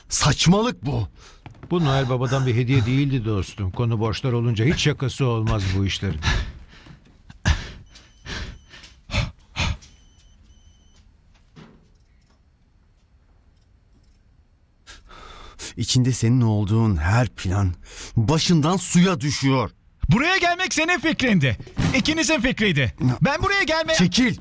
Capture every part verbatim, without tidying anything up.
Saçmalık bu. Bu Noel Baba'dan bir hediye değildi dostum. Konu borçlar olunca hiç şakası olmaz bu işlerin. İçinde senin olduğun her plan başından suya düşüyor. Buraya gelmek senin fikrindi. İkinizin fikriydi. Ben buraya gelmeye... Çekil.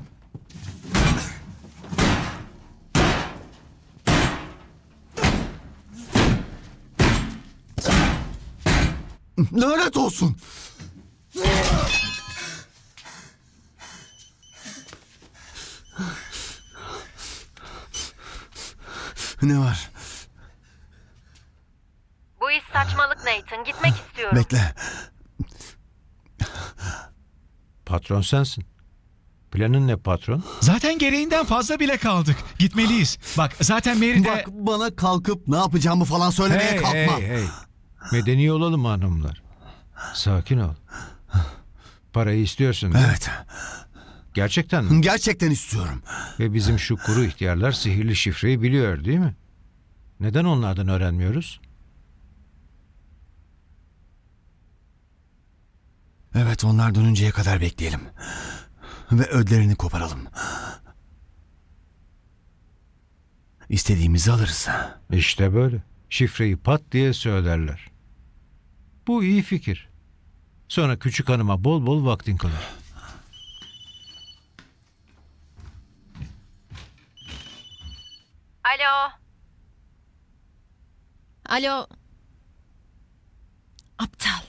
Lanet olsun. Ne var? Bu iş saçmalık Nathan. Gitmek istiyorum. Bekle. Patron sensin. Planın ne patron? Zaten gereğinden fazla bile kaldık. Gitmeliyiz. Bak zaten Mary de... Bak, bana kalkıp ne yapacağımı falan söylemeye Hey kalkma. hey hey. Medeni olalım hanımlar. Sakin ol. Parayı istiyorsun değil mi? Evet. Gerçekten mi? Gerçekten istiyorum. Ve bizim şu kuru ihtiyarlar sihirli şifreyi biliyor değil mi? Neden onlardan öğrenmiyoruz? Evet, onlar dönünceye kadar bekleyelim. Ve ödlerini koparalım. İstediğimizi alırız. İşte böyle. Şifreyi pat diye söylerler. Bu iyi fikir. Sonra küçük hanıma bol bol vaktin kalır. Alo. Alo. Aptal.